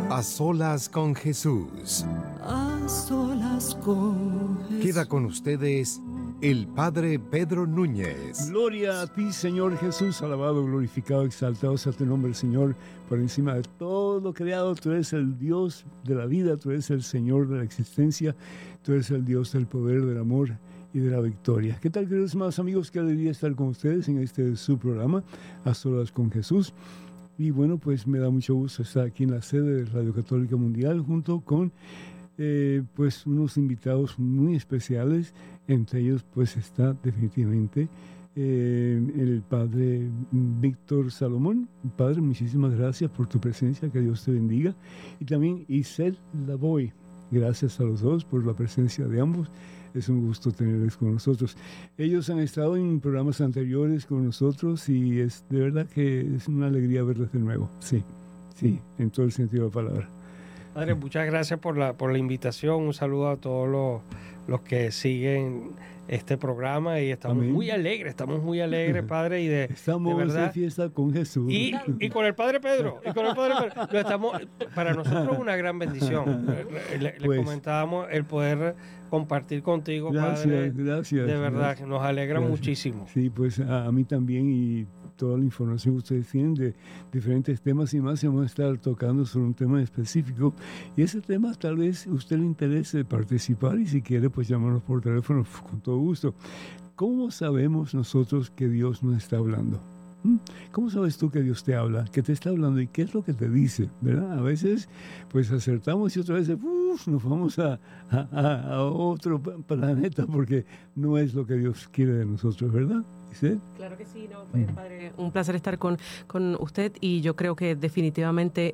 A solas con Jesús. A solas con Jesús. Queda con ustedes el Padre Pedro Núñez. Gloria a ti, Señor Jesús, alabado, glorificado, exaltado sea tu nombre, Señor, por encima de todo lo creado. Tú eres el Dios de la vida, tú eres el Señor de la existencia, tú eres el Dios del poder, del amor y de la victoria. ¿Qué tal, queridos hermanos, amigos? Qué alegría estar con ustedes en este su programa, A Solas con Jesús. Y bueno, pues me da mucho gusto estar aquí en la sede de Radio Católica Mundial junto con pues unos invitados muy especiales. Entre ellos pues está definitivamente el Padre Víctor Salomón. Padre, muchísimas gracias por tu presencia, que Dios te bendiga. Y también Isel Lavoy. Gracias a los dos por la presencia de ambos. Es un gusto tenerles con nosotros. Ellos han estado en programas anteriores con nosotros y es de verdad que es una alegría verlos de nuevo. Sí, en todo el sentido de la palabra. Padre, muchas gracias por la invitación. Un saludo a todos los que siguen este programa y estamos muy alegres, Padre, y estamos de verdad, de fiesta con Jesús. Y con el Padre Pedro, para nosotros es una gran bendición. Le comentábamos el poder compartir contigo, Padre. Gracias. De verdad, que nos alegra muchísimo. Sí, pues a mí también, y toda la información que ustedes tienen de diferentes temas y más, y vamos a estar tocando sobre un tema específico. Y ese tema tal vez a usted le interese participar y si quiere, pues llámanos por teléfono con todo gusto. ¿Cómo sabemos nosotros que Dios nos está hablando? ¿Cómo sabes tú que Dios te habla? ¿Qué te está hablando? ¿Y qué es lo que te dice? ¿Verdad? A veces pues acertamos y otras veces nos vamos a otro planeta porque no es lo que Dios quiere de nosotros, ¿verdad? ¿Sí? Claro que sí, no, Padre, un placer estar con usted y yo creo que definitivamente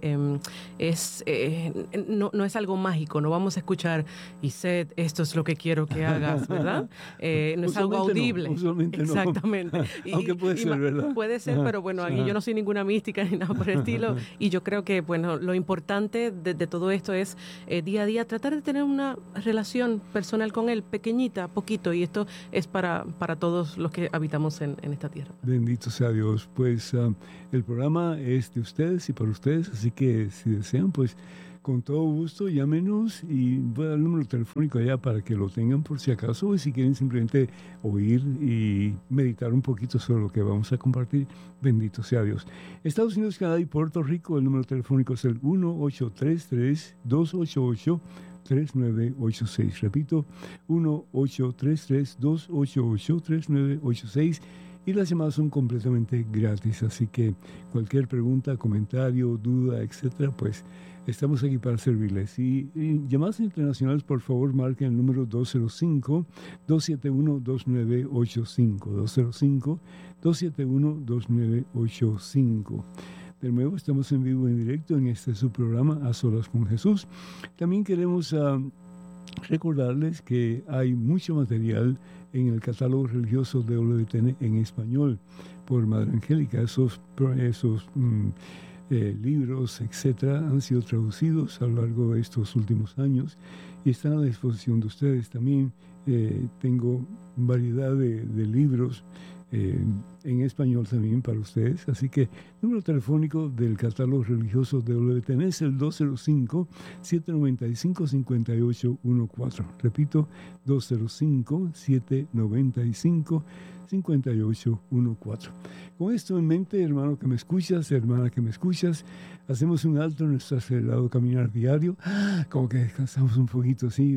no es algo mágico, no vamos a escuchar y Seth, esto es lo que quiero que hagas, ¿verdad? No es algo audible. Exactamente. No. Aunque puede ser, ¿verdad? Puede ser, pero bueno, aquí yo no soy ninguna mística ni nada por el estilo y yo creo que, bueno, lo importante de todo esto es día a día tratar de tener una relación personal con Él, pequeñita, poquito, y esto es para todos los que habitamos en esta tierra. Bendito sea Dios. Pues el programa es de ustedes y para ustedes, así que si desean, pues con todo gusto llámenos y voy a dar el número telefónico allá para que lo tengan por si acaso, o si quieren simplemente oír y meditar un poquito sobre lo que vamos a compartir. Bendito sea Dios. Estados Unidos, Canadá y Puerto Rico, el número telefónico es el 1-833-288-3986. Repito, 1-833-288-3986. Y las llamadas son completamente gratis, así que cualquier pregunta, comentario, duda, etcétera, pues estamos aquí para servirles. Y llamadas internacionales, por favor, marquen el número 205-271-2985. 205-271-2985. De nuevo, estamos en vivo, en directo, en este su programa, A Solas con Jesús. También queremos recordarles que hay mucho material en el catálogo religioso de WTN en español por Madre Angélica. Esos libros, etcétera, han sido traducidos a lo largo de estos últimos años y están a la disposición de ustedes. También tengo variedad de libros en español también para ustedes, así que número telefónico del catálogo religioso de WTN es el 205-795-5814. Repito, 205-795-5814. Con esto en mente, hermano que me escuchas, hermana que me escuchas, hacemos un alto en nuestro acelerado caminar diario, como que descansamos un poquito así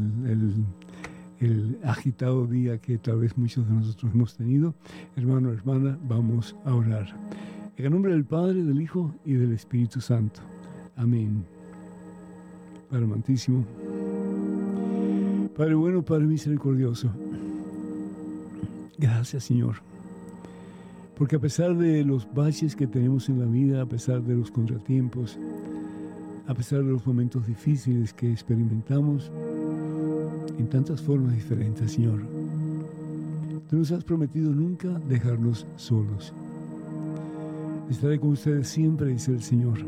el agitado día que tal vez muchos de nosotros hemos tenido. Hermano, hermana, vamos a orar. En el nombre del Padre, del Hijo y del Espíritu Santo. Amén. Padre amantísimo, Padre bueno, Padre misericordioso, gracias, Señor, porque a pesar de los baches que tenemos en la vida, a pesar de los contratiempos, a pesar de los momentos difíciles que experimentamos, en tantas formas diferentes, Señor, tú nos has prometido nunca dejarnos solos. Estaré con ustedes siempre, dice el Señor.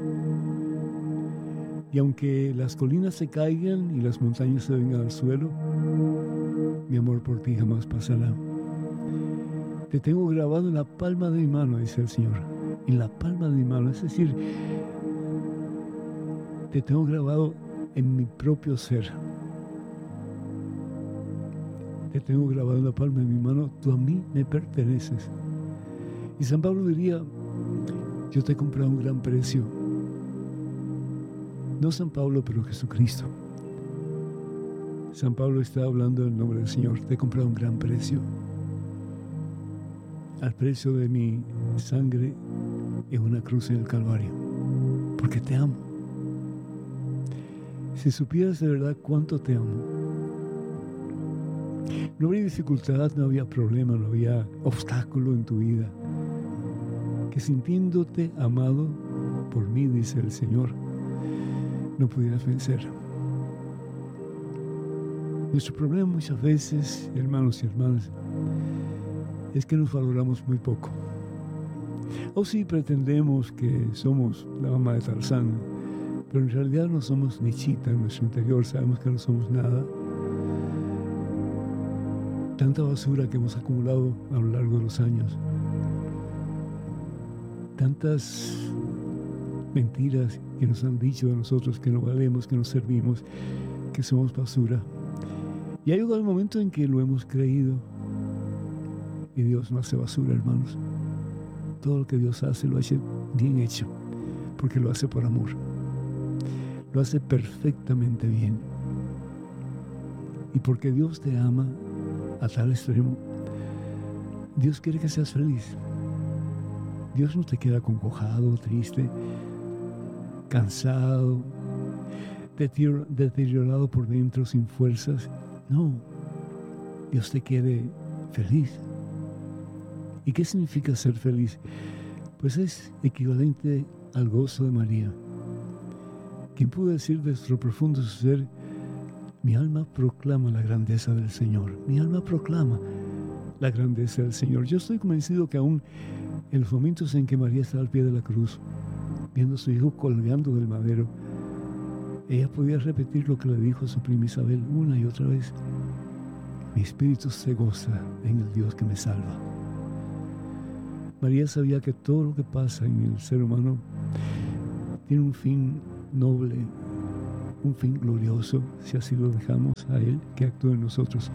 Y aunque las colinas se caigan y las montañas se vengan al suelo, mi amor por ti jamás pasará. Te tengo grabado en la palma de mi mano, dice el Señor. En la palma de mi mano, es decir, te tengo grabado en mi propio ser. Te tengo grabado en la palma de mi mano, tú a mí me perteneces. Y San Pablo diría, yo te he comprado a un gran precio. No San Pablo, pero Jesucristo. San Pablo está hablando en el nombre del Señor, te he comprado a un gran precio. Al precio de mi sangre en una cruz en el Calvario, porque te amo. Si supieras de verdad cuánto te amo, no habría dificultad, no había problema, no había obstáculo en tu vida que sintiéndote amado por mí, dice el Señor, no pudieras vencer. Nuestro problema muchas veces, hermanos y hermanas, es que nos valoramos muy poco. O sí pretendemos que somos la mamá de Tarzán, pero en realidad no somos ni chita en nuestro interior, sabemos que no somos nada. Tanta basura que hemos acumulado a lo largo de los años, tantas mentiras que nos han dicho de nosotros que no valemos, que no servimos, que somos basura. Y ha llegado el momento en que lo hemos creído. Y Dios no hace basura, hermanos. Todo lo que Dios hace lo hace bien hecho, porque lo hace por amor. Lo hace perfectamente bien. Y porque Dios te ama a tal extremo, Dios quiere que seas feliz. Dios no te quiere acongojado, triste, cansado, deteriorado por dentro, sin fuerzas. No, Dios te quiere feliz. ¿Y qué significa ser feliz? Pues es equivalente al gozo de María, quien pudo decir desde lo profundo de su ser, mi alma proclama la grandeza del Señor. Mi alma proclama la grandeza del Señor. Yo estoy convencido que aún en los momentos en que María está al pie de la cruz, viendo a su hijo colgando del madero, ella podía repetir lo que le dijo a su prima Isabel una y otra vez. Mi espíritu se goza en el Dios que me salva. María sabía que todo lo que pasa en el ser humano tiene un fin noble, un fin glorioso, si así lo dejamos a Él que actúe en nosotros.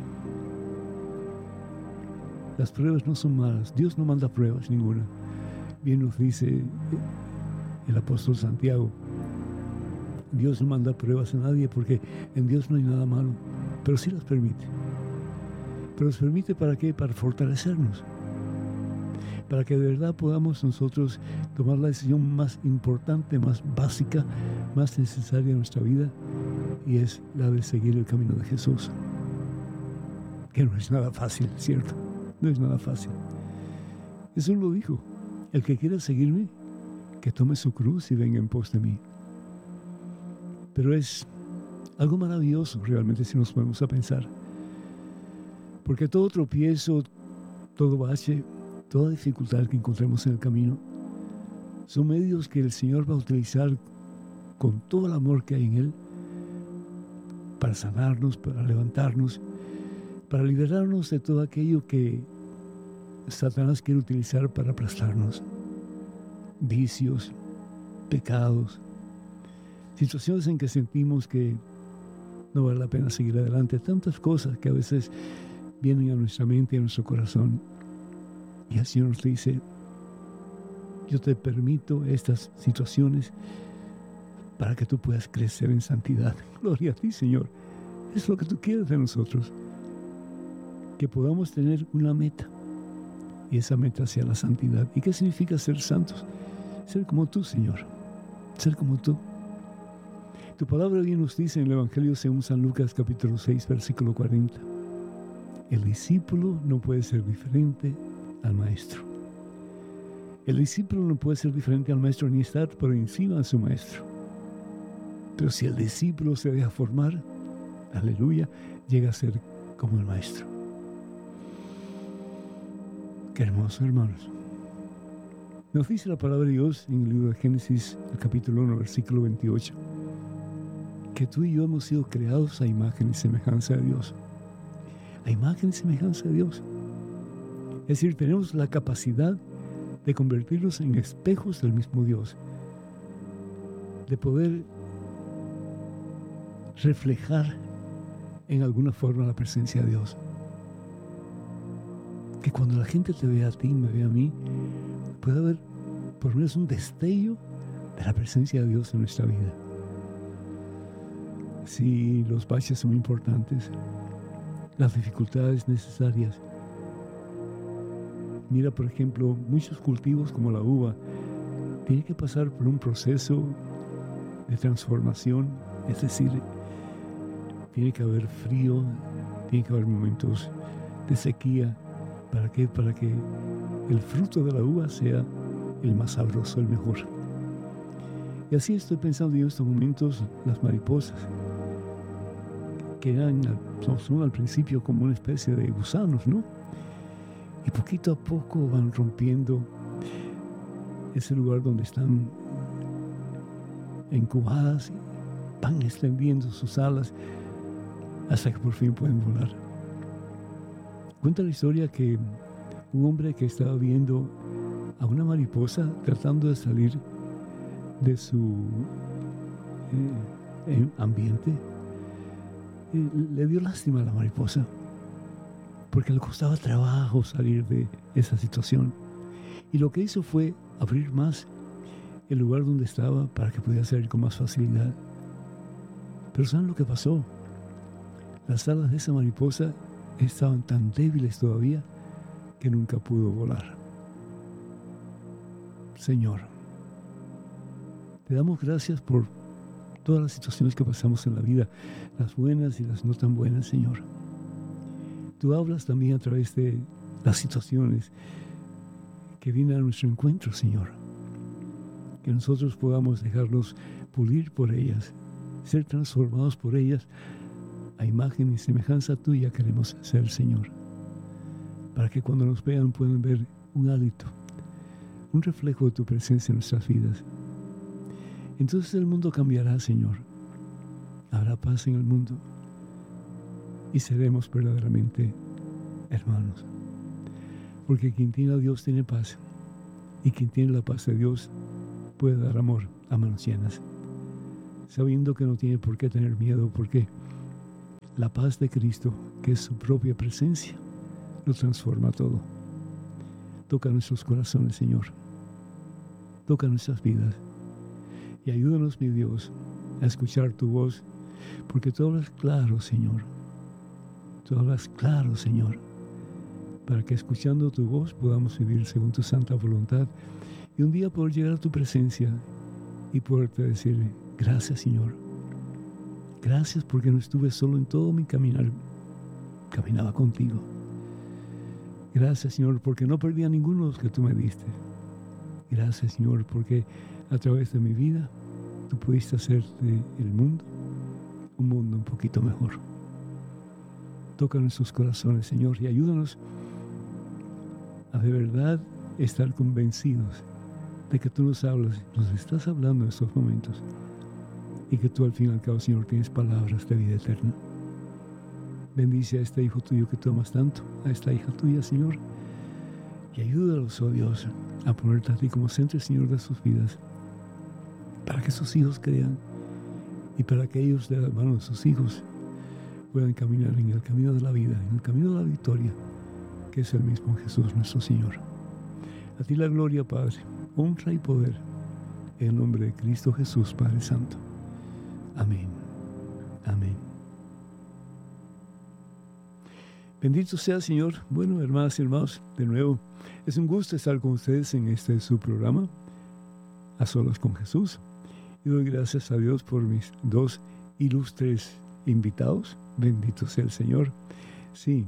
Las pruebas no son malas, Dios no manda pruebas ninguna. Bien nos dice el apóstol Santiago, Dios no manda pruebas a nadie porque en Dios no hay nada malo, pero sí las permite. Pero las permite ¿para qué? Para fortalecernos, para que de verdad podamos nosotros tomar la decisión más importante, más básica, más necesaria en nuestra vida, y es la de seguir el camino de Jesús, que no es nada fácil, ¿cierto? No es nada fácil. Jesús lo dijo, el que quiera seguirme, que tome su cruz y venga en pos de mí. Pero es algo maravilloso realmente si nos ponemos a pensar, porque todo tropiezo, todo bache, toda dificultad que encontremos en el camino, son medios que el Señor va a utilizar con todo el amor que hay en Él para sanarnos, para levantarnos, para liberarnos de todo aquello que Satanás quiere utilizar para aplastarnos. Vicios, pecados, situaciones en que sentimos que no vale la pena seguir adelante, tantas cosas que a veces vienen a nuestra mente y a nuestro corazón. Y el Señor nos dice, yo te permito estas situaciones para que tú puedas crecer en santidad. Gloria a ti, Señor. Es lo que tú quieres de nosotros. Que podamos tener una meta. Y esa meta sea la santidad. ¿Y qué significa ser santos? Ser como tú, Señor. Ser como tú. Tu palabra bien nos dice en el Evangelio según San Lucas capítulo 6, versículo 40. El discípulo no puede ser diferente al maestro. El discípulo no puede ser diferente al maestro ni estar por encima de su maestro. Pero si el discípulo se deja formar, aleluya, llega a ser como el maestro. Qué hermoso, hermanos. Nos dice la palabra de Dios en el libro de Génesis, el capítulo 1, versículo 28, que tú y yo hemos sido creados a imagen y semejanza de Dios. A imagen y semejanza de Dios. Es decir, tenemos la capacidad de convertirnos en espejos del mismo Dios, de poder reflejar en alguna forma la presencia de Dios. Que cuando la gente te vea a ti, me vea a mí, pueda haber por lo menos un destello de la presencia de Dios en nuestra vida. Sí, los baches son importantes, las dificultades necesarias. Mira, por ejemplo, muchos cultivos como la uva tienen que pasar por un proceso de transformación, es decir, tiene que haber frío, tiene que haber momentos de sequía. ¿Para qué? Para que el fruto de la uva sea el más sabroso, el mejor. Y así estoy pensando en estos momentos las mariposas, que son al principio como una especie de gusanos, ¿no? Y poquito a poco van rompiendo ese lugar donde están incubadas, van extendiendo sus alas hasta que por fin pueden volar. Cuenta la historia que un hombre que estaba viendo a una mariposa tratando de salir de su ambiente, le dio lástima a la mariposa, porque le costaba trabajo salir de esa situación. Y lo que hizo fue abrir más el lugar donde estaba para que pudiera salir con más facilidad. Pero ¿saben lo que pasó? Las alas de esa mariposa estaban tan débiles todavía que nunca pudo volar. Señor, te damos gracias por todas las situaciones que pasamos en la vida, las buenas y las no tan buenas, Señor. Tú hablas también a través de las situaciones que vienen a nuestro encuentro, Señor. Que nosotros podamos dejarnos pulir por ellas, ser transformados por ellas. A imagen y semejanza tuya queremos ser, Señor. Para que cuando nos vean puedan ver un hálito, un reflejo de tu presencia en nuestras vidas. Entonces el mundo cambiará, Señor. Habrá paz en el mundo y seremos verdaderamente hermanos. Porque quien tiene a Dios tiene paz, y quien tiene la paz de Dios puede dar amor a manos llenas, sabiendo que no tiene por qué tener miedo, porque la paz de Cristo, que es su propia presencia, lo transforma todo. Toca nuestros corazones, Señor. Toca nuestras vidas. Y ayúdanos, mi Dios, a escuchar tu voz, porque tú hablas claro, Señor. Tú hablas claro, Señor, para que escuchando tu voz podamos vivir según tu santa voluntad y un día poder llegar a tu presencia y poderte decir, gracias, Señor. Gracias porque no estuve solo en todo mi caminar, caminaba contigo. Gracias, Señor, porque no perdí a ninguno de los que tú me diste. Gracias, Señor, porque a través de mi vida tú pudiste hacer del mundo un mundo un poquito mejor. Toca nuestros corazones, Señor, y ayúdanos a de verdad estar convencidos de que tú nos hablas, nos estás hablando en estos momentos, y que tú al fin y al cabo, Señor, tienes palabras de vida eterna. Bendice a este hijo tuyo que tú amas tanto, a esta hija tuya, Señor, y ayúdalos, oh Dios, a ponerte a ti como centro, Señor, de sus vidas, para que sus hijos crean y para que ellos, de la mano de sus hijos, puedan caminar en el camino de la vida, en el camino de la victoria, que es el mismo Jesús nuestro Señor. A ti la gloria, Padre, honra y poder, en el nombre de Cristo Jesús, Padre Santo. Amén. Amén. Bendito sea, Señor. Bueno, hermanas y hermanos, de nuevo, es un gusto estar con ustedes en este su programa, A Solas con Jesús. Y doy gracias a Dios por mis dos ilustres invitados. Bendito sea el Señor. Sí.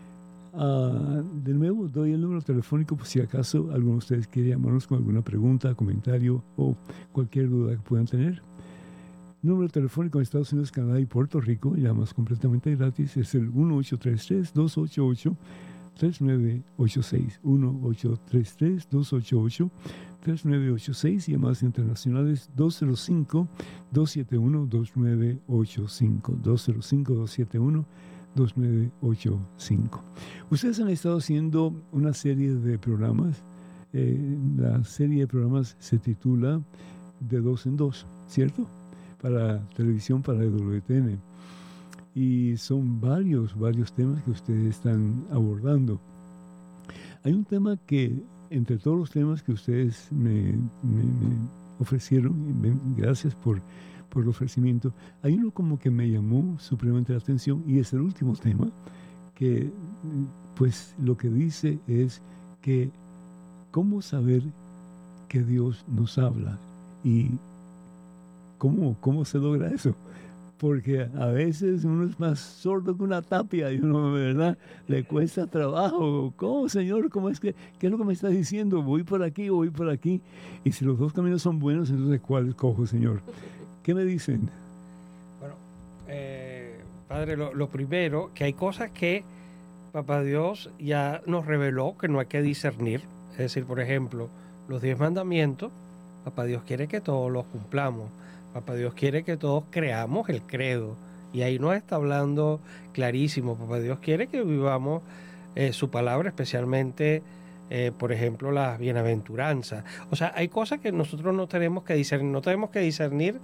De nuevo, doy el número telefónico por si acaso alguno de ustedes quiere llamarnos con alguna pregunta, comentario o cualquier duda que puedan tener. Número telefónico en Estados Unidos, Canadá y Puerto Rico, llamas completamente gratis, es el 1-833-288-3986. 1-833-288-3986. Llamadas internacionales 205-271-2985. 205-271-2985. Ustedes han estado haciendo una serie de programas. La serie de programas se titula De Dos en Dos, ¿cierto? para televisión, para WTN. Y son varios temas que ustedes están abordando. Hay un tema que, entre todos los temas que ustedes me ofrecieron, gracias por el ofrecimiento, hay uno como que me llamó supremamente la atención, y es el último tema, que pues lo que dice es que cómo saber que Dios nos habla y cómo se logra eso. Porque a veces uno es más sordo que una tapia y uno, ¿verdad?, le cuesta trabajo. ¿Cómo, Señor? ¿Qué es lo que me estás diciendo? ¿Voy por aquí o voy por aquí? Y si los dos caminos son buenos, entonces ¿cuál escojo, Señor? ¿Qué me dicen? Bueno, Padre, lo primero, que hay cosas que Papá Dios ya nos reveló que no hay que discernir. Es decir, por ejemplo, los 10 mandamientos, Papá Dios quiere que todos los cumplamos. Papá Dios quiere que todos creamos el credo. Y ahí nos está hablando clarísimo. Papá Dios quiere que vivamos su palabra, especialmente, por ejemplo, las bienaventuranzas. O sea, hay cosas que nosotros no tenemos que discernir. No tenemos que discernir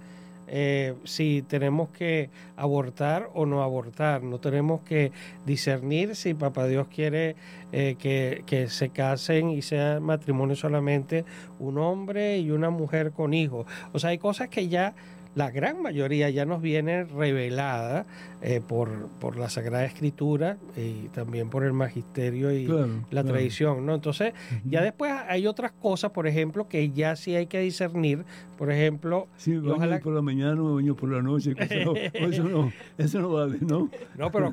si tenemos que abortar o no abortar. No tenemos que discernir si Papá Dios quiere que se casen y sea matrimonio solamente un hombre y una mujer con hijos. O sea, hay cosas que ya la gran mayoría ya nos viene revelada por la Sagrada Escritura y también por el magisterio y la tradición, ¿no? Entonces, ya después hay otras cosas, por ejemplo, que ya sí hay que discernir. Por ejemplo, sí, baño por la mañana o baño por la noche. Eso no vale, ¿no? No, pero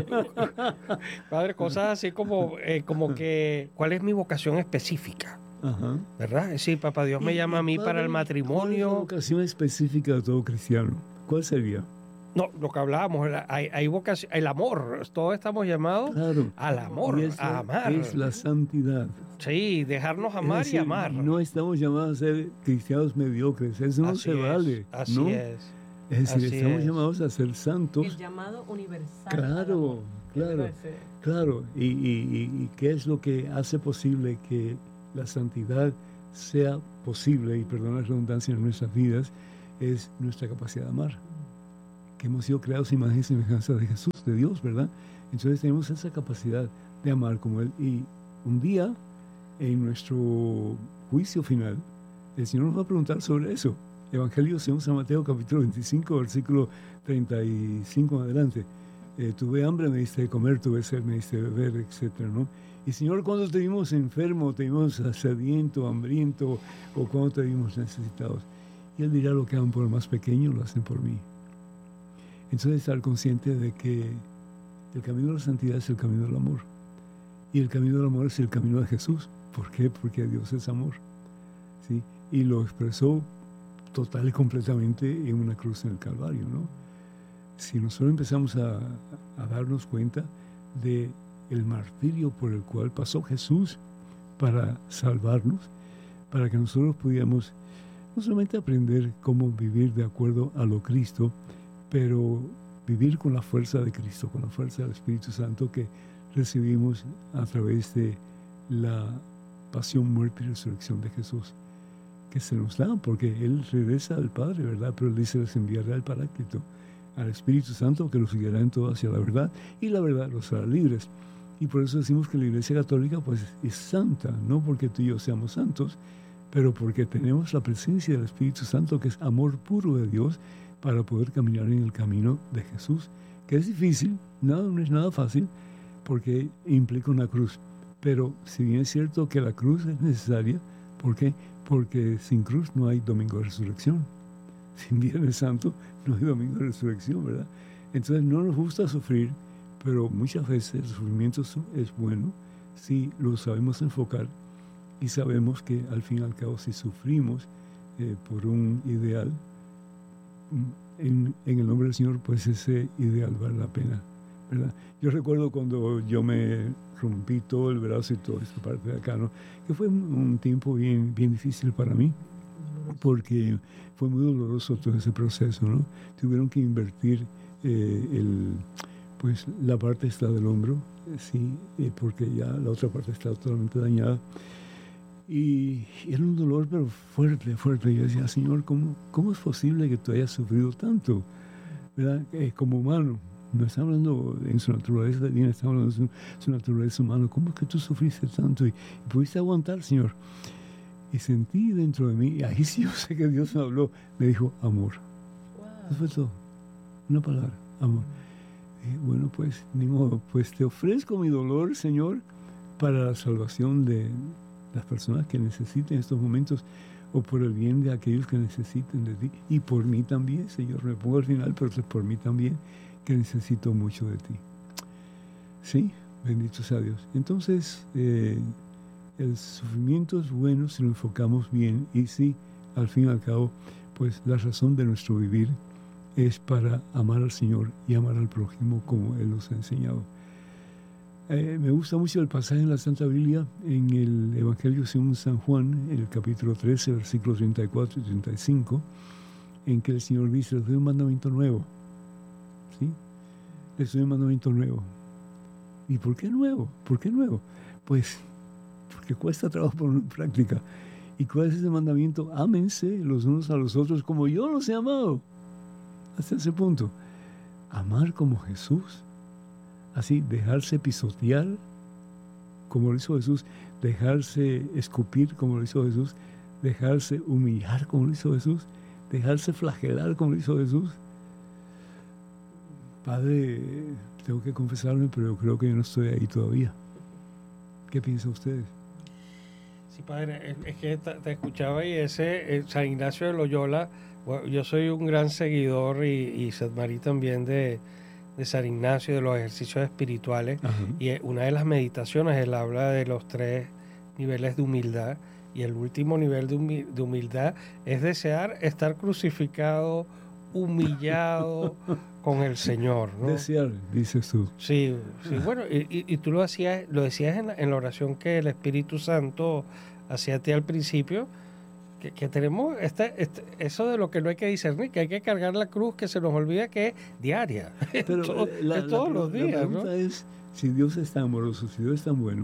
Padre, cosas así como que ¿cuál es mi vocación específica? Ajá. ¿Verdad? Es decir, Papá Dios me llama a mí para el matrimonio. ¿Cuál es la vocación específica de todo cristiano? ¿Cuál sería? No, lo que hablábamos, hay vocación, el amor. Todos estamos llamados al amor, a amar. Es la santidad. Sí, dejarnos amar y amar. No estamos llamados a ser cristianos mediocres. Eso no se vale. Así es. Es decir, estamos llamados a ser santos. El llamado universal. Claro. ¿Y qué es lo que hace posible que la santidad sea posible, y perdona la redundancia, en nuestras vidas? Es nuestra capacidad de amar, que hemos sido creados imagen y semejanza de Jesús, de Dios, ¿verdad? Entonces tenemos esa capacidad de amar como Él, y un día en nuestro juicio final el Señor nos va a preguntar sobre eso. Evangelio según San Mateo, capítulo 25, versículo 35 en adelante. Tuve hambre, me diste de comer, tuve sed, me diste de beber, etcétera, ¿no? Y Señor, ¿cuándo te vimos enfermo, te vimos sediento, hambriento, o cuándo te vimos necesitados? Y Él dirá: lo que hagan por el más pequeño, lo hacen por mí. Entonces, estar consciente de que el camino de la santidad es el camino del amor. Y el camino del amor es el camino de Jesús. ¿Por qué? Porque Dios es amor, ¿sí? Y lo expresó total y completamente en una cruz en el Calvario, ¿no? Si nosotros empezamos a darnos cuenta de el martirio por el cual pasó Jesús para salvarnos, para que nosotros pudiéramos no solamente aprender cómo vivir de acuerdo a lo Cristo, pero vivir con la fuerza de Cristo, con la fuerza del Espíritu Santo que recibimos a través de la pasión, muerte y resurrección de Jesús, que se nos da, porque Él regresa al Padre, ¿verdad? Pero Él dice: les enviará el Paráclito, al Espíritu Santo, que los guiará en todo hacia la verdad, y la verdad los hará libres. Y por eso decimos que la Iglesia Católica pues es santa, no porque tú y yo seamos santos, pero porque tenemos la presencia del Espíritu Santo, que es amor puro de Dios, para poder caminar en el camino de Jesús, que es difícil, no es nada fácil, porque implica una cruz. Pero si bien es cierto que la cruz es necesaria, ¿por qué? Porque sin cruz no hay domingo de resurrección. Sin Viernes Santo no hay domingo de resurrección, ¿verdad? Entonces no nos gusta sufrir, pero muchas veces el sufrimiento es bueno si lo sabemos enfocar y sabemos que al fin y al cabo, si sufrimos por un ideal, en el nombre del Señor, pues ese ideal vale la pena, ¿verdad? Yo recuerdo cuando yo me rompí todo el brazo y toda esta parte de acá, ¿no? Que fue un tiempo bien difícil para mí, porque fue muy doloroso todo ese proceso, ¿no? Tuvieron que invertir pues la parte está del hombro, sí, porque ya la otra parte está totalmente dañada. Y era un dolor, pero fuerte, fuerte. Y yo decía, Señor, ¿cómo es posible que tú hayas sufrido tanto? ¿Verdad? Como humano. No está hablando en su naturaleza divina, está hablando de su naturaleza humana. ¿Cómo es que tú sufriste tanto y pudiste aguantar, Señor? Y sentí dentro de mí, y ahí sí yo sé que Dios me habló, me dijo, amor. Wow. Eso fue todo. Una palabra, amor. Y bueno, pues, ni modo, pues te ofrezco mi dolor, Señor, para la salvación de las personas que necesiten estos momentos, o por el bien de aquellos que necesiten de ti. Y por mí también, Señor, me pongo al final, pero por mí también, que necesito mucho de ti. Sí, bendito sea Dios. Entonces, el sufrimiento es bueno si lo enfocamos bien, y sí, al fin y al cabo, pues la razón de nuestro vivir es para amar al Señor y amar al prójimo como Él nos ha enseñado. Me gusta mucho el pasaje en la Santa Biblia, en el Evangelio según San Juan, en el capítulo 13, versículos 34 y 35, en que el Señor dice, les doy un mandamiento nuevo. ¿Sí? Les doy un mandamiento nuevo. ¿Y por qué nuevo? ¿Por qué nuevo? Pues porque cuesta trabajo ponerlo en práctica. ¿Y cuál es ese mandamiento? Ámense los unos a los otros como yo los he amado. Hasta ese punto. Amar como Jesús. Así, dejarse pisotear como lo hizo Jesús, dejarse escupir como lo hizo Jesús, dejarse humillar como lo hizo Jesús, dejarse flagelar como lo hizo Jesús. Padre, tengo que confesarme, pero yo creo que yo no estoy ahí todavía. ¿Qué piensan ustedes? Sí, padre, es que te escuchaba y ese San Ignacio de Loyola, bueno, yo soy un gran seguidor y Sedmarí también de San Ignacio, de los ejercicios espirituales. Ajá. Y una de las meditaciones, él habla de los 3 niveles de humildad, y el último nivel de humildad es desear estar crucificado, humillado con el Señor, ¿no? Desear, dices tú. Sí, sí. Bueno, y tú lo decías en la oración que el Espíritu Santo hacía a ti al principio, que tenemos eso de lo que no hay que discernir, que hay que cargar la cruz, que se nos olvida que es diaria. Pero es todos los días. La pregunta, ¿no?, es, si Dios es tan amoroso, si Dios es tan bueno,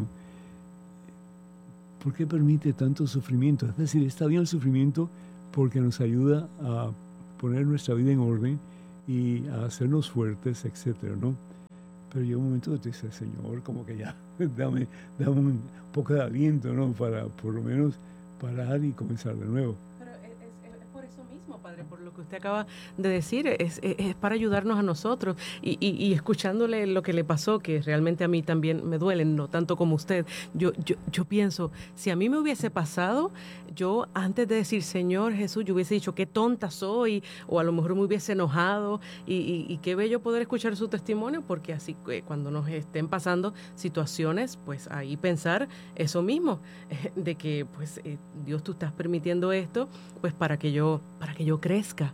¿por qué permite tanto sufrimiento? Es decir, está bien el sufrimiento porque nos ayuda a poner nuestra vida en orden y a hacernos fuertes, etcétera, ¿no? Pero llega un momento que te dices, Señor, como que ya, dame un poco de aliento, ¿no? Para por lo menos parar y comenzar de nuevo. Pero es por eso mismo, Padre, por lo que usted acaba de decir, es para ayudarnos a nosotros. Y escuchándole lo que le pasó, que realmente a mí también me duele, no tanto como usted, yo pienso, si a mí me hubiese pasado, yo antes de decir, Señor Jesús, yo hubiese dicho, qué tonta soy, o a lo mejor me hubiese enojado, y qué bello poder escuchar su testimonio, porque así cuando nos estén pasando situaciones, pues ahí pensar eso mismo, de que pues Dios, tú estás permitiendo esto, pues para que yo crezca,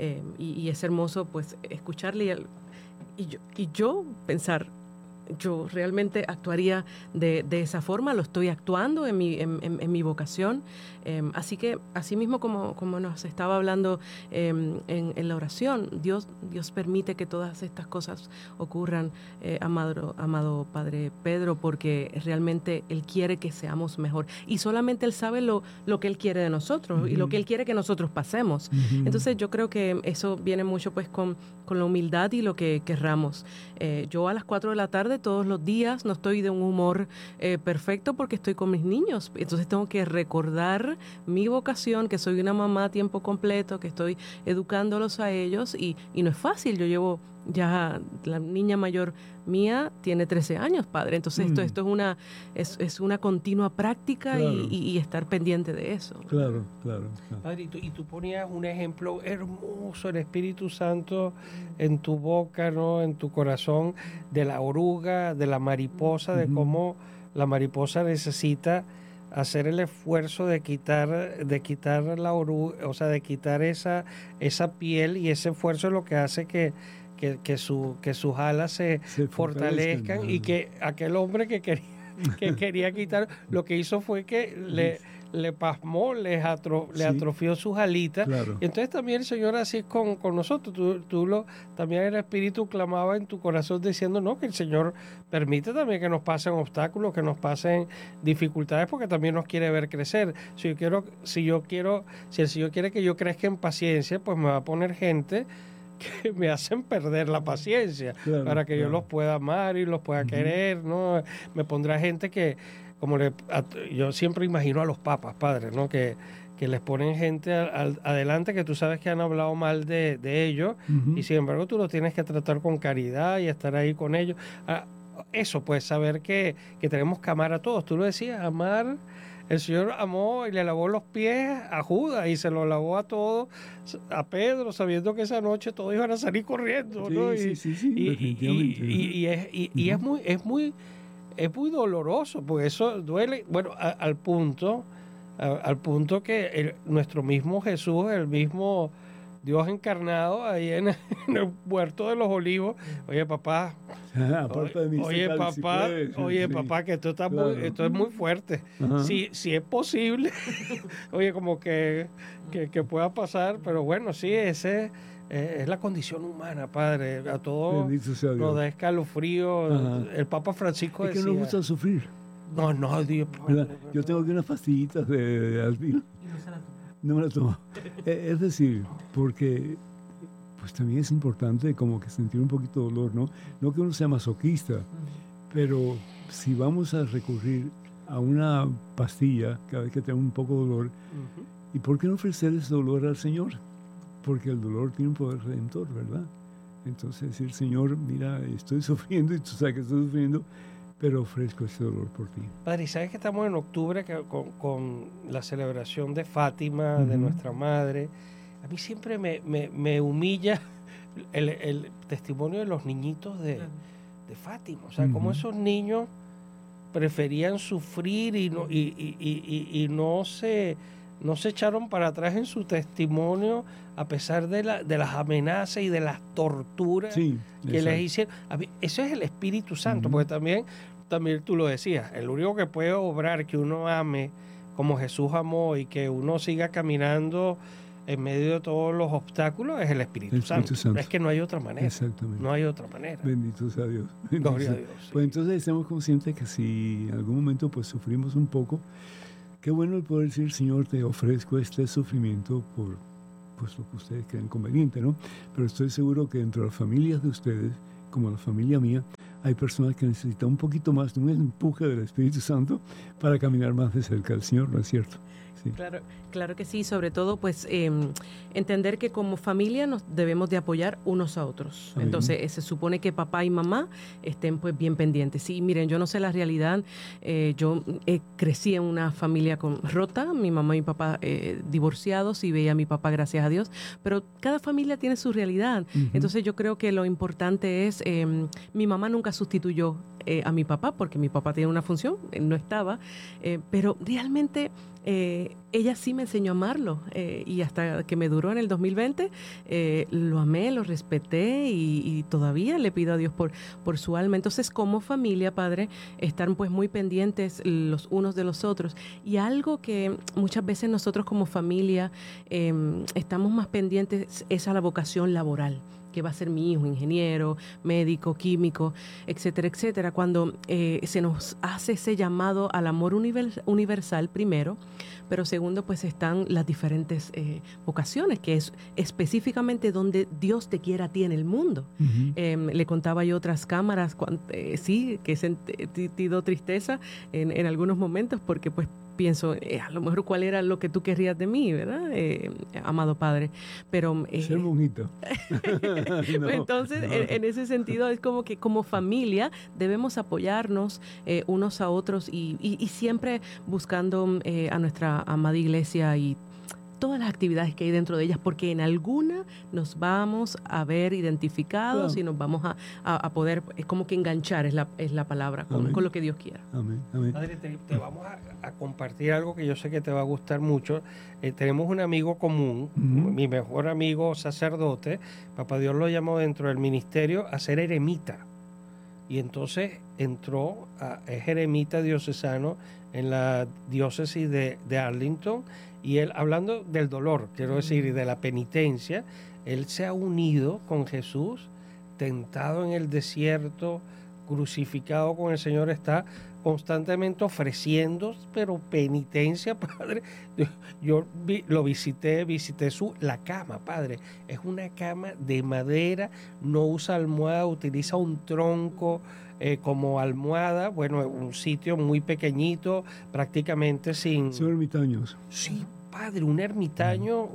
y es hermoso pues escucharle y yo pensar, yo realmente actuaría de esa forma, lo estoy actuando en mi vocación. Así que, así mismo como nos estaba hablando en la oración, Dios permite que todas estas cosas ocurran, amado Padre Pedro, porque realmente Él quiere que seamos mejor. Y solamente Él sabe lo que Él quiere de nosotros, uh-huh, y lo que Él quiere que nosotros pasemos. Uh-huh. Entonces yo creo que eso viene mucho pues con la humildad y lo que querramos. Yo a las 4 de la tarde todos los días no estoy de un humor perfecto porque estoy con mis niños. Entonces tengo que recordar mi vocación, que soy una mamá a tiempo completo, que estoy educándolos a ellos y no es fácil. Yo llevo ya, la niña mayor mía tiene 13 años, Padre. Entonces esto es una continua práctica, claro, y estar pendiente de eso. Claro. Padre, y tú ponías un ejemplo hermoso, el Espíritu Santo en tu boca, ¿no?, en tu corazón, de la oruga, de la mariposa, de cómo la mariposa necesita hacer el esfuerzo de quitar la oruga, o sea, de quitar esa piel, y ese esfuerzo es lo que hace que sus alas se fortalezcan, y que aquel hombre que quería quitar, lo que hizo fue que le pasmó, le atrofió sus alitas. Claro. Y entonces también el Señor así es con nosotros. También el Espíritu clamaba en tu corazón diciendo, no, que el Señor permite también que nos pasen obstáculos, que nos pasen dificultades, porque también nos quiere ver crecer. Si el Señor quiere que yo crezca en paciencia, pues me va a poner gente que me hacen perder la paciencia, para que yo los pueda amar y los pueda querer, ¿no? Me pondrá gente que, yo siempre imagino a los papas, padre, ¿no? Que les ponen gente adelante que tú sabes que han hablado mal de ellos, y sin embargo tú los tienes que tratar con caridad y estar ahí con ellos. Eso, pues, saber que tenemos que amar a todos. Tú lo decías, amar. El Señor amó y le lavó los pies a Judas y se los lavó a todos, a Pedro, sabiendo que esa noche todos iban a salir corriendo, ¿no? Sí, definitivamente. Y es muy doloroso, porque eso duele, bueno, al punto que nuestro mismo Jesús, el mismo Dios encarnado ahí en el huerto de los olivos, oye papá, que esto es muy fuerte. Si es posible, oye, como que pueda pasar, pero bueno, sí, ese es la condición humana, padre. A todos nos da escalofrío. El Papa Francisco decía... Es que no gusta sufrir. No, Dios. Yo tengo aquí unas pastillitas de Advil. No me la tomo. Es decir, porque pues también es importante como que sentir un poquito de dolor, ¿no? No que uno sea masoquista, pero si vamos a recurrir a una pastilla cada vez que tenga un poco de dolor, ¿y por qué no ofrecer ese dolor al Señor? Porque el dolor tiene un poder redentor, ¿verdad? Entonces decir, Señor, mira, estoy sufriendo y tú sabes que estoy sufriendo, pero ofrezco ese dolor por ti. Padre, ¿y sabes que estamos en octubre con la celebración de Fátima, de nuestra madre? A mí siempre me humilla el testimonio de los niñitos de Fátima. O sea, cómo esos niños preferían sufrir y no se echaron para atrás en su testimonio a pesar de las amenazas y de las torturas que les hicieron. Eso es el Espíritu Santo, porque también tú lo decías, el único que puede obrar que uno ame como Jesús amó y que uno siga caminando en medio de todos los obstáculos es el Espíritu Santo. Es que no hay otra manera. Exactamente. No hay otra manera. Bendito sea Dios. Gloria a Dios. Sí. Pues entonces estamos conscientes que si en algún momento pues sufrimos un poco, qué bueno el poder decir, Señor, te ofrezco este sufrimiento por pues lo que ustedes creen conveniente, ¿no? Pero estoy seguro que dentro de las familias de ustedes, como la familia mía, hay personas que necesitan un poquito más de un empuje del Espíritu Santo para caminar más de cerca al Señor, ¿no es cierto? Sí. Claro que sí, sobre todo pues entender que como familia nos debemos de apoyar unos a otros. Amén. Entonces se supone que papá y mamá estén pues bien pendientes. Sí, miren, yo no sé la realidad, yo crecí en una familia rota, mi mamá y mi papá divorciados y veía a mi papá, gracias a Dios, pero cada familia tiene su realidad. Entonces yo creo que lo importante es, mi mamá nunca sustituyó a mi papá porque mi papá tenía una función, no estaba, pero realmente ella sí me enseñó a amarlo y hasta que me duró en el 2020 lo amé, lo respeté y todavía le pido a Dios por su alma. Entonces como familia, padre, estar pues muy pendientes los unos de los otros, y algo que muchas veces nosotros como familia estamos más pendientes es a la vocación laboral, que va a ser mi hijo, ingeniero, médico, químico, etcétera, etcétera. Cuando se nos hace ese llamado al amor universal primero, pero segundo, pues están las diferentes vocaciones, que es específicamente donde Dios te quiere a ti en el mundo. Le contaba yo otras cámaras, sí, que he sentido tristeza en algunos momentos, porque pues pienso, a lo mejor cuál era lo que tú querrías de mí, ¿verdad? Amado Padre. Pero ser bonito. No, entonces, no. En ese sentido, es como que como familia debemos apoyarnos unos a otros y siempre buscando a nuestra amada iglesia y todas las actividades que hay dentro de ellas, porque en alguna nos vamos a ver identificados, claro, y nos vamos a poder, es como que enganchar, es la palabra, con lo que Dios quiera. Amén. Amén. Padre, te vamos a compartir algo que yo sé que te va a gustar mucho. Tenemos un amigo común, mi mejor amigo sacerdote, Papá Dios lo llamó dentro del ministerio a ser eremita. y entonces entró es eremita diocesano en la diócesis de Arlington, y él, hablando del dolor, quiero decir, y de la penitencia, él se ha unido con Jesús, tentado en el desierto, crucificado con el Señor, está constantemente ofreciendo, pero penitencia, Padre. Yo lo visité la cama, Padre. Es una cama de madera, no usa almohada, utiliza un tronco como almohada, bueno, un sitio muy pequeñito, prácticamente sin... Son ermitaños. Sí, Padre, un ermitaño,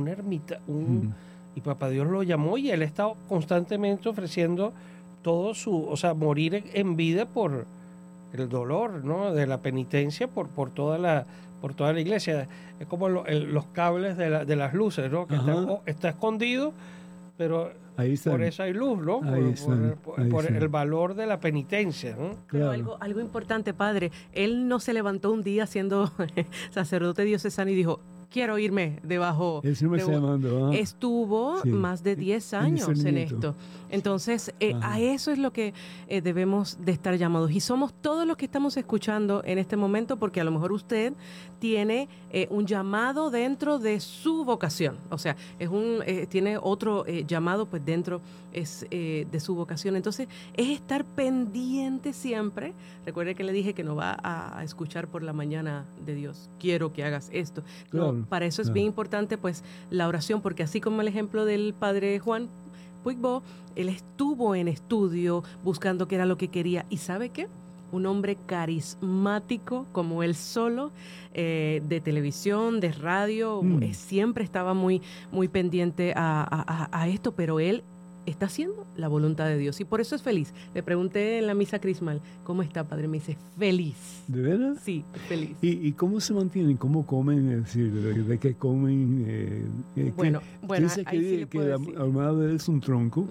y Papá Dios lo llamó, y él está constantemente ofreciendo todo o sea, morir en vida por el dolor, ¿no? De la penitencia por toda la iglesia. Es como los cables de las luces, ¿no? Que está escondido, pero por eso hay luz, ¿no? Por el valor de la penitencia, ¿no? Pero algo importante, Padre, él no se levantó un día siendo sacerdote diocesano y dijo: quiero irme debajo. El Señor me está llamando. Estuvo más de 10 años en esto. Entonces, a eso es lo que debemos de estar llamados. Y somos todos los que estamos escuchando en este momento, porque a lo mejor usted tiene un llamado dentro de su vocación. O sea, tiene otro llamado pues dentro de su vocación. Entonces, es estar pendiente siempre. Recuerde que le dije que no va a escuchar por la mañana de Dios: quiero que hagas esto. Claro. No, para eso es bien importante pues la oración, porque así como el ejemplo del padre Juan Puigbo, él estuvo en estudio buscando qué era lo que quería, y ¿sabe qué? Un hombre carismático como él solo, de televisión, de radio, siempre estaba muy, muy pendiente a esto, pero él está haciendo la voluntad de Dios, y por eso es feliz. Le pregunté en la misa crismal: ¿cómo está, Padre? Me dice: feliz. ¿De verdad? Sí, feliz. ¿Y cómo se mantienen? ¿Cómo comen? Es decir, ¿de qué comen? Bueno, dice ahí sí le que puedo la decir. almohada de él es un tronco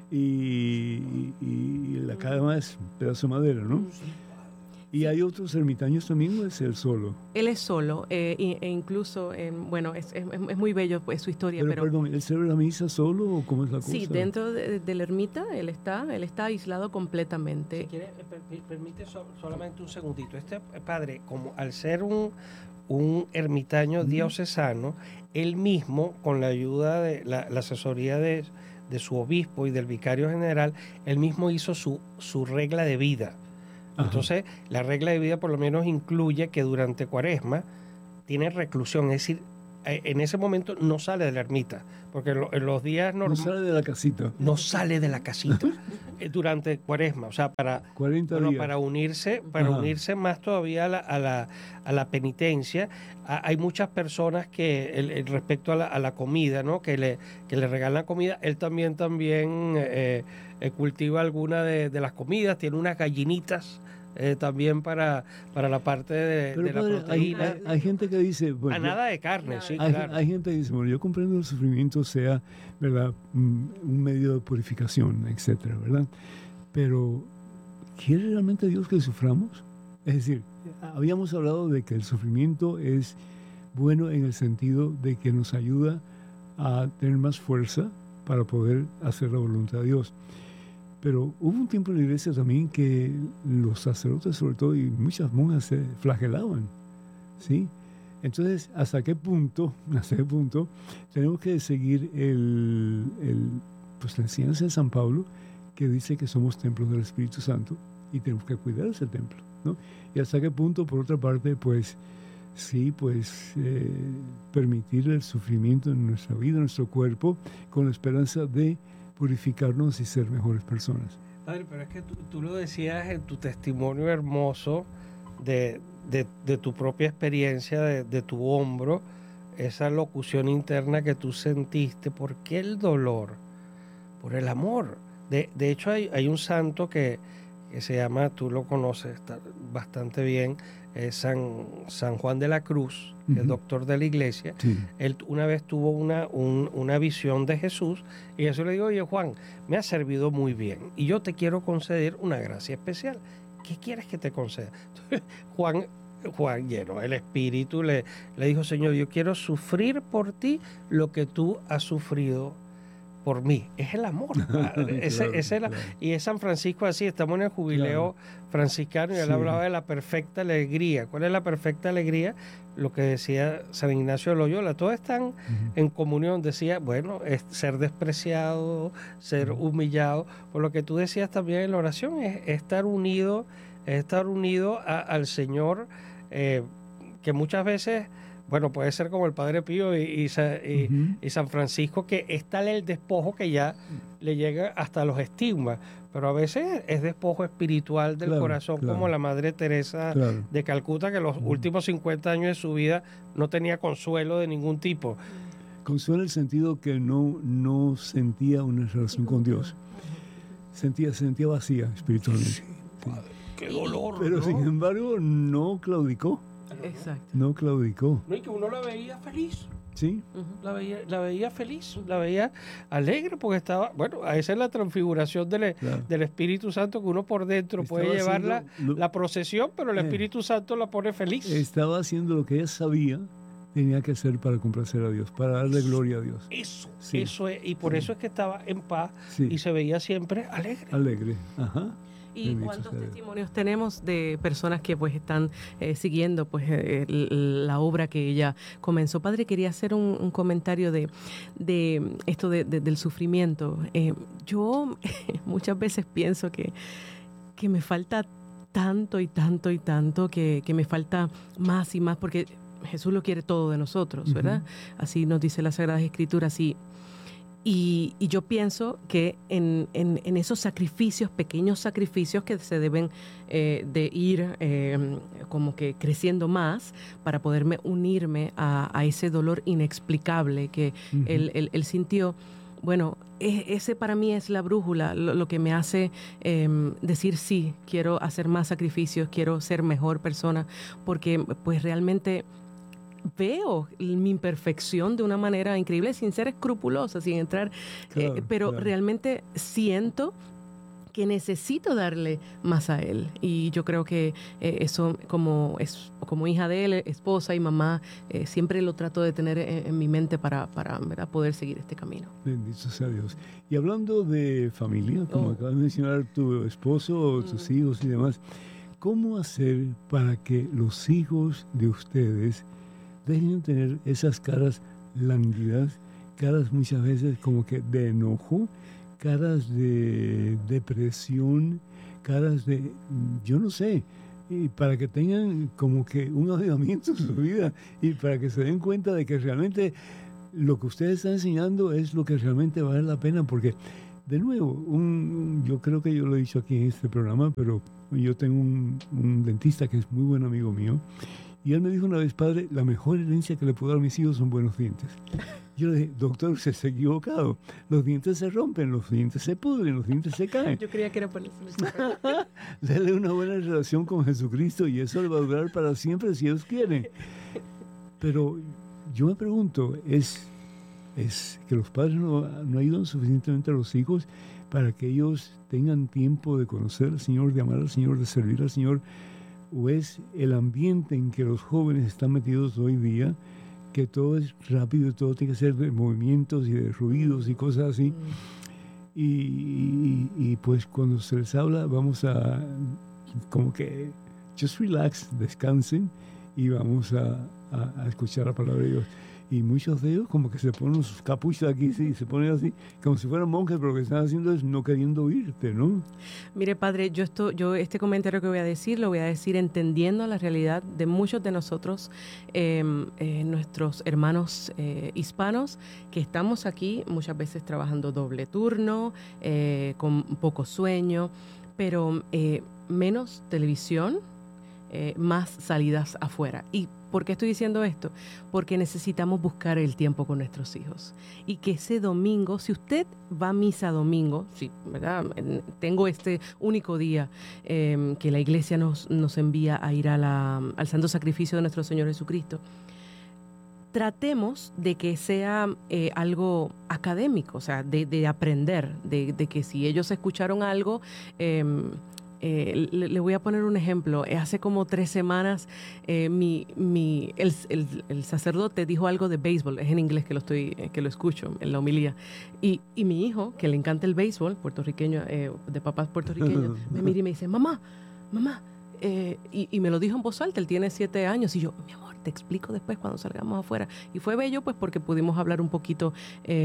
y la cama es un pedazo de madera, ¿no? ¿Y hay otros ermitaños también, o es él solo? Él es solo, e incluso, bueno, es muy bello pues su historia. Pero Perdón, ¿él celebra la misa solo o cómo es la cosa? Sí, dentro de la ermita él está aislado completamente. Si quiere, permite solamente un segundito. Este padre, como al ser un ermitaño diocesano, él mismo, con la ayuda de la asesoría de su obispo y del vicario general, él mismo hizo su regla de vida. Entonces, la regla de vida por lo menos incluye que durante Cuaresma tiene reclusión, es decir, en ese momento no sale de la ermita, porque en los días normales... No sale de la casita. No sale de la casita durante Cuaresma, o sea, para 40 días. Para unirse más todavía a la penitencia. Hay muchas personas que respecto a la comida, ¿no? que le regalan comida. Él también cultiva alguna de las comidas, tiene unas gallinitas también para la parte de la proteína. Hay gente que dice... Bueno, nada de carne, sí, hay, claro. Hay gente que dice, bueno, yo comprendo el sufrimiento sea, ¿verdad?, un medio de purificación, etcétera, ¿verdad? Pero, ¿quiere realmente Dios que suframos? Es decir, habíamos hablado de que el sufrimiento es bueno en el sentido de que nos ayuda a tener más fuerza para poder hacer la voluntad de Dios. Pero hubo un tiempo en la iglesia también que los sacerdotes, sobre todo, y muchas monjas se flagelaban, ¿sí? Entonces, ¿hasta qué punto tenemos que seguir pues la enseñanza de San Pablo, que dice que somos templos del Espíritu Santo y tenemos que cuidar ese templo, ¿no? Y hasta qué punto, por otra parte, pues sí, pues permitir el sufrimiento en nuestra vida, en nuestro cuerpo, con la esperanza de purificarnos y ser mejores personas. Padre, pero es que tú lo decías en tu testimonio hermoso de tu propia experiencia, de tu hombro, esa locución interna que tú sentiste. ¿Por qué el dolor? Por el amor. De hecho, hay un santo que se llama, tú lo conoces bastante bien, San Juan de la Cruz, que es doctor de la iglesia. Sí. Él una vez tuvo una visión de Jesús, y eso le digo: oye, Juan, me ha servido muy bien y yo te quiero conceder una gracia especial. ¿Qué quieres que te conceda? Entonces, Juan, lleno del Espíritu, le dijo: Señor, yo quiero sufrir por ti lo que tú has sufrido por mí. Es el amor, padre. Y es San Francisco así. Estamos en el jubileo franciscano y él hablaba de la perfecta alegría. ¿Cuál es la perfecta alegría? Lo que decía San Ignacio de Loyola. Todos están en comunión. Decía, bueno, es ser despreciado, ser humillado. Por lo que tú decías también en la oración, es estar unido al Señor, que muchas veces, bueno, puede ser como el Padre Pío y San Francisco, que está el despojo que ya le llega hasta los estigmas, pero a veces es despojo espiritual del corazón, como la Madre Teresa de Calcuta, que los últimos 50 años de su vida no tenía consuelo de ningún tipo. Consuelo en el sentido que no sentía una relación con Dios. Sentía vacía espiritualmente. Sí, padre, qué dolor. Pero ¿no? sin embargo no claudicó. Exacto. No claudicó. No, y que uno la veía feliz. Sí. La veía feliz, la veía alegre, porque estaba, bueno, esa es la transfiguración del Espíritu Santo, que uno por dentro Estaba puede llevar haciendo la procesión, pero el Espíritu Santo la pone feliz. Estaba haciendo lo que ella sabía tenía que hacer para complacer a Dios, para darle gloria a Dios. Eso es, y por eso es que estaba en paz y se veía siempre alegre. Alegre, ajá. ¿Y Bendito cuántos sea Dios. testimonios tenemos de personas que pues están siguiendo pues la obra que ella comenzó? Padre, quería hacer un comentario de esto del sufrimiento. Yo muchas veces pienso que me falta tanto y tanto y tanto, que me falta más y más, porque Jesús lo quiere todo de nosotros, ¿verdad? Así nos dice las Sagradas Escrituras. Y yo pienso que en esos sacrificios, pequeños sacrificios que se deben de ir como que creciendo más para poderme unirme a ese dolor inexplicable que él sintió. Bueno, ese para mí es la brújula, lo que me hace decir sí, quiero hacer más sacrificios, quiero ser mejor persona, porque pues realmente veo mi imperfección de una manera increíble, sin ser escrupulosa, sin entrar, pero realmente siento que necesito darle más a él. Y yo creo que eso, como hija de él, esposa y mamá, siempre lo trato de tener en mi mente para ¿verdad? Poder seguir este camino. Bendito sea Dios. Y hablando de familia, como acabas de mencionar, tu esposo, tus hijos y demás, ¿cómo hacer para que los hijos de ustedes dejen de tener esas caras lánguidas, caras muchas veces como que de enojo, caras de depresión, caras de, yo no sé, y para que tengan como que un avivamiento en su vida y para que se den cuenta de que realmente lo que ustedes están enseñando es lo que realmente vale la pena, porque de nuevo, yo creo que yo lo he dicho aquí en este programa, pero yo tengo un dentista que es muy buen amigo mío. Y él me dijo una vez, padre, la mejor herencia que le puedo dar a mis hijos son buenos dientes. Yo le dije, doctor, usted está equivocado. Los dientes se rompen, los dientes se pudren, los dientes se caen. Yo creía que era por eso. Dele una buena relación con Jesucristo y eso le va a durar para siempre si Dios quiere. Pero yo me pregunto, ¿es que los padres no ayudan suficientemente a los hijos para que ellos tengan tiempo de conocer al Señor, de amar al Señor, de servir al Señor? ¿O es el ambiente en que los jóvenes están metidos hoy día, que todo es rápido, todo tiene que ser de movimientos y de ruidos y cosas así? Y pues cuando se les habla, vamos a como que just relax, descansen y vamos a escuchar la palabra de Dios. Y muchos de ellos como que se ponen sus capuchas aquí, sí, se ponen así, como si fueran monjes, pero lo que están haciendo es no queriendo oírte, ¿no? Mire, padre, yo este comentario que voy a decir, lo voy a decir entendiendo la realidad de muchos de nosotros, nuestros hermanos hispanos, que estamos aquí muchas veces trabajando doble turno, con poco sueño, pero menos televisión, más salidas afuera. ¿Y por qué estoy diciendo esto? Porque necesitamos buscar el tiempo con nuestros hijos. Y que ese domingo, si usted va a misa domingo, sí, ¿verdad? Tengo este único día que la iglesia nos envía a ir al santo sacrificio de nuestro Señor Jesucristo. Tratemos de que sea algo académico, o sea, de aprender, de que si ellos escucharon algo, Le voy a poner un ejemplo. Hace como 3 semanas el sacerdote dijo algo de béisbol. Es en inglés que lo escucho en la homilía. Y mi hijo, que le encanta el béisbol, puertorriqueño, de papás puertorriqueños, me mira y me dice, mamá, y me lo dijo en voz alta. Él tiene 7 años y yo, mi amor, te explico después cuando salgamos afuera. Y fue bello pues porque pudimos hablar un poquito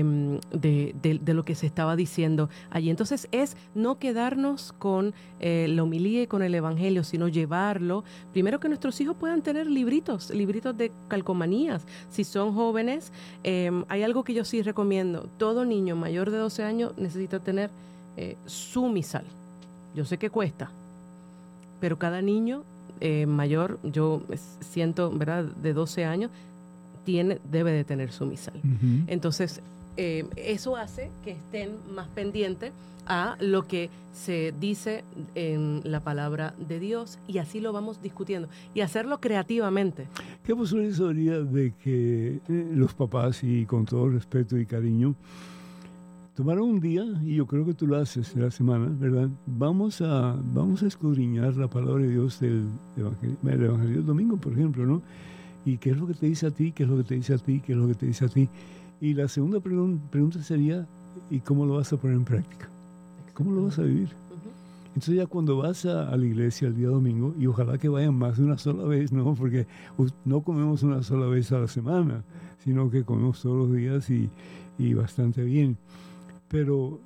de lo que se estaba diciendo allí. Entonces es no quedarnos con la homilía y con el evangelio, sino llevarlo. Primero que nuestros hijos puedan tener libritos de calcomanías. Si son jóvenes, hay algo que yo sí recomiendo. Todo niño mayor de 12 años necesita tener su misal. Yo sé que cuesta, pero cada niño mayor, yo siento, ¿verdad?, de 12 años, debe de tener su misal. Uh-huh. Entonces, eso hace que estén más pendientes a lo que se dice en la palabra de Dios, y así lo vamos discutiendo, y hacerlo creativamente. ¿Qué posibilidad sería de que los papás, y con todo respeto y cariño, tomaron un día, y yo creo que tú lo haces de la semana, ¿verdad? Vamos a escudriñar la palabra de Dios del Evangelio del domingo, por ejemplo, ¿no? Y qué es lo que te dice a ti, qué es lo que te dice a ti, qué es lo que te dice a ti. Y la segunda pregunta sería, ¿y cómo lo vas a poner en práctica? ¿Cómo lo vas a vivir? Entonces ya cuando vas a la iglesia el día domingo, y ojalá que vayan más de una sola vez, ¿no? Porque no comemos una sola vez a la semana, sino que comemos todos los días y bastante bien. Pero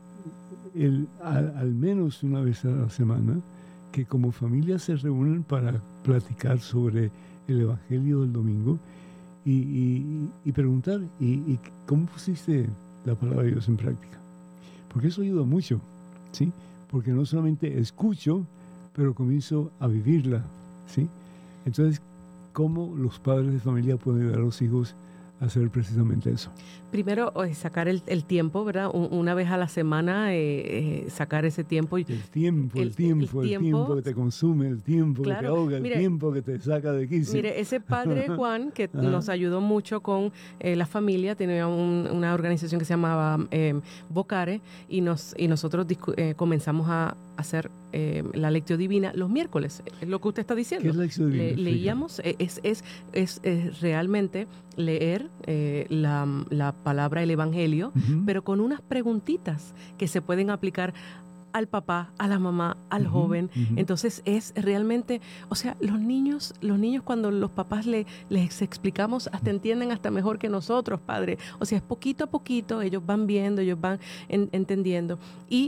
al menos una vez a la semana, que como familia se reúnen para platicar sobre el Evangelio del domingo y preguntar, ¿y cómo pusiste la palabra de Dios en práctica? Porque eso ayuda mucho, ¿sí? Porque no solamente escucho, pero comienzo a vivirla, ¿sí? Entonces, ¿cómo los padres de familia pueden ayudar a los hijos a hacer precisamente eso? Primero, sacar el tiempo, ¿verdad? Una vez a la semana, sacar ese tiempo. El tiempo que te consume, el tiempo, claro, que te ahoga, el tiempo que te saca de quicio. Mire, ese padre Juan, que nos ayudó mucho con la familia, tenía una organización que se llamaba Vocare, y nosotros comenzamos a hacer la lectio divina los miércoles, es lo que usted está diciendo. ¿Qué es lectio divina? Leíamos, es realmente leer la palabra, el evangelio, uh-huh, pero con unas preguntitas que se pueden aplicar al papá, a la mamá, al joven. Uh-huh. Entonces es realmente, o sea, los niños cuando los papás les explicamos, hasta entienden hasta mejor que nosotros, padre. O sea, es poquito a poquito, ellos van viendo, ellos van entendiendo. Y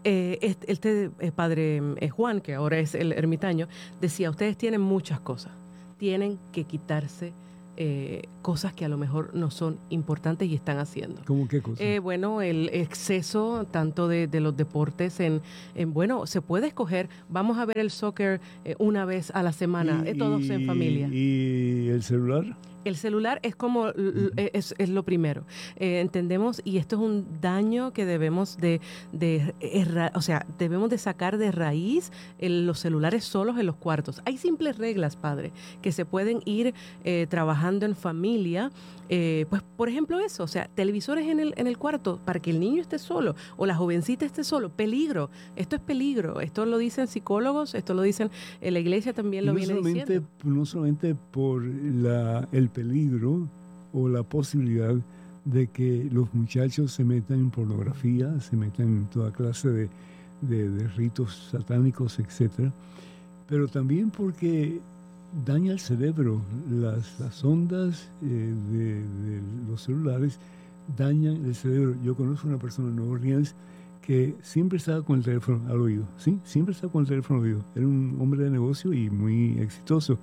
padre Juan, que ahora es el ermitaño, decía, ustedes tienen muchas cosas, tienen que quitarse cosas que a lo mejor no son importantes y están haciendo. ¿Cómo qué cosas? Bueno, el exceso tanto de los deportes bueno, se puede escoger, vamos a ver el soccer una vez a la semana, todos en familia. ¿Y el celular? El celular es como es lo primero. Entendemos, y esto es un daño que debemos debemos de sacar de raíz los celulares solos en los cuartos. Hay simples reglas, padre, que se pueden ir trabajando en familia. Pues, por ejemplo, eso, o sea, televisores en el cuarto para que el niño esté solo o la jovencita esté solo. Peligro. Esto es peligro. Esto lo dicen psicólogos, esto lo dicen la iglesia también lo viene diciendo. No solamente por el peligro o la posibilidad de que los muchachos se metan en pornografía, se metan en toda clase de ritos satánicos, etcétera, pero también porque daña el cerebro. Las ondas de los celulares dañan el cerebro. Yo conozco una persona en Nueva Orleans que siempre estaba con el teléfono al oído, ¿sí? Siempre estaba con el teléfono al oído. Era un hombre de negocio y muy exitoso.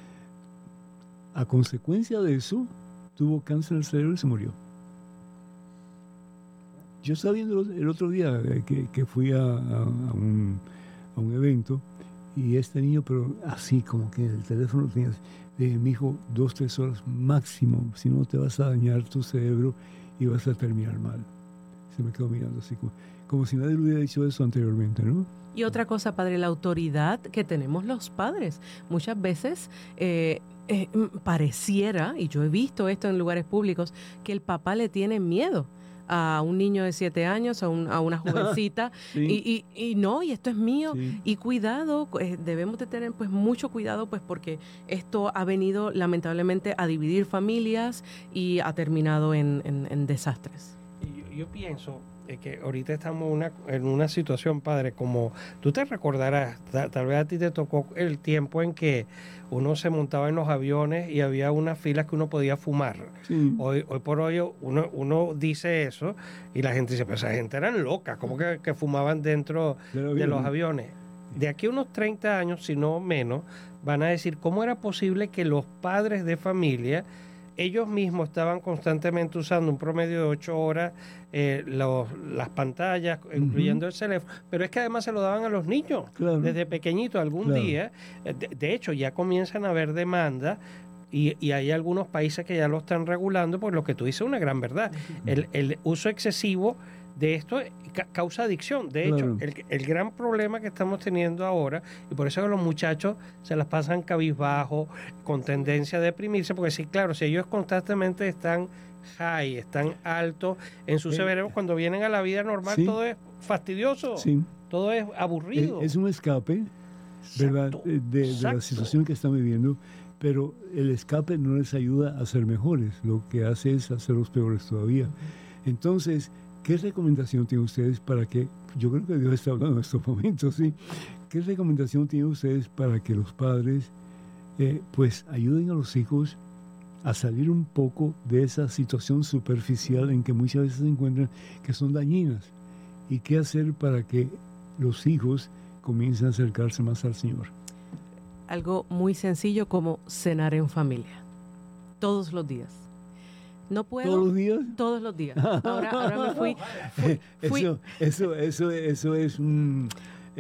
A consecuencia de eso, tuvo cáncer del cerebro y se murió. Yo estaba viendo el otro día que fui a un evento, y este niño, pero así como que el teléfono tenía, mi hijo, 2-3 horas máximo, si no te vas a dañar tu cerebro y vas a terminar mal. Se me quedó mirando así como si nadie le hubiera dicho eso anteriormente, ¿no? Y otra cosa, padre, la autoridad que tenemos los padres. Muchas veces pareciera, y yo he visto esto en lugares públicos, que el papá le tiene miedo a un niño de 7 años, a una jovencita, Sí. y esto es mío, Sí. y cuidado, debemos de tener pues mucho cuidado, pues porque esto ha venido lamentablemente a dividir familias y ha terminado en desastres. Yo pienso que ahorita estamos en una situación, padre, como tú te recordarás, tal vez a ti te tocó el tiempo en que uno se montaba en los aviones y había unas filas que uno podía fumar. Sí. Hoy por hoy uno dice eso y la gente dice, pero esa gente eran locas, como que fumaban dentro de los aviones. De aquí a unos 30 años, si no menos, van a decir cómo era posible que los padres de familia, ellos mismos estaban constantemente usando un promedio de 8 horas las pantallas, incluyendo el teléfono, pero es que además se lo daban a los niños desde pequeñitos. Algún día, de hecho, ya comienzan a haber demandas y hay algunos países que ya lo están regulando, por lo que tú dices es una gran verdad. El uso excesivo de esto causa adicción. De hecho, el gran problema que estamos teniendo ahora, y por eso los muchachos se las pasan cabizbajo, con tendencia a deprimirse, porque sí, claro, si ellos constantemente están high, están altos en su cerebro, cuando vienen a la vida normal, todo es fastidioso, todo es aburrido. Es un escape, ¿verdad?, de la situación que están viviendo, pero el escape no les ayuda a ser mejores, lo que hace es hacerlos peores todavía. Entonces, ¿qué recomendación tienen ustedes para que, yo creo que Dios está hablando en estos momentos, ¿sí? ¿Qué recomendación tienen ustedes para que los padres pues ayuden a los hijos a salir un poco de esa situación superficial en que muchas veces se encuentran, que son dañinas? ¿Y qué hacer para que los hijos comiencen a acercarse más al Señor? Algo muy sencillo como cenar en familia, todos los días. No puedo. ¿Todos los días? Todos los días. Ahora me fui. Eso es un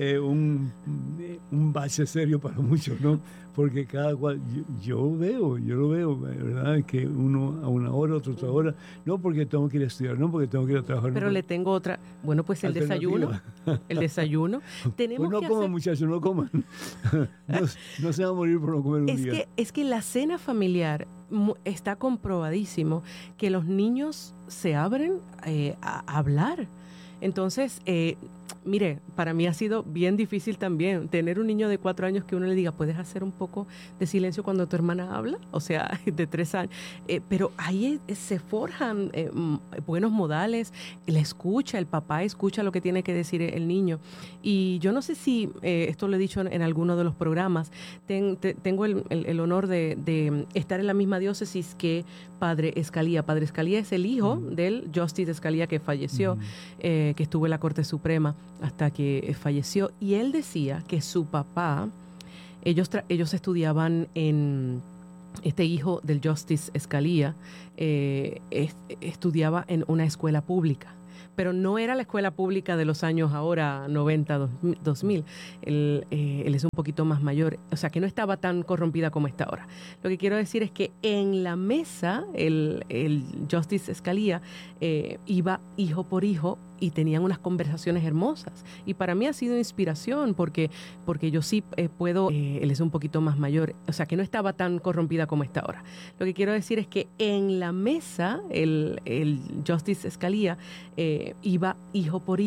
bache serio para muchos, ¿no? Porque cada cual, yo lo veo, ¿verdad? Que uno a una hora, otro a otra hora, no porque tengo que ir a estudiar, no porque tengo que ir a trabajar. Pero le tengo otra. Bueno, pues el desayuno. El desayuno. Tenemos pues no coman, muchachos, no coman. No se van a morir por no comer un día. Es que la cena familiar está comprobadísimo que los niños se abren a hablar. Entonces, mire, para mí ha sido bien difícil también tener un niño de 4 años que uno le diga, ¿puedes hacer un poco de silencio cuando tu hermana habla? O sea, de 3 años. Pero ahí se forjan buenos modales, la escucha, el papá escucha lo que tiene que decir el niño. Y yo no sé si, esto lo he dicho en alguno de los programas, tengo el honor de estar en la misma diócesis que Padre Escalía. Padre Escalía es el hijo del Justice Escalía que falleció, que estuvo en la Corte Suprema hasta que falleció. Y él decía que su papá, ellos estudiaban en... Este hijo del Justice Escalía estudiaba en una escuela pública, pero no era la escuela pública de los años ahora 90, 2000. Él es un poquito más mayor, o sea que no estaba tan corrompida como está ahora. Lo que quiero decir es que en la mesa el Justice Escalía iba hijo por hijo y tenían unas conversaciones hermosas. Y para mí ha sido inspiración porque yo sí puedo, él es un poquito más mayor, o sea que no estaba tan corrompida como está ahora. Lo que quiero decir es que en la mesa el Justice Escalía iba hijo por hijo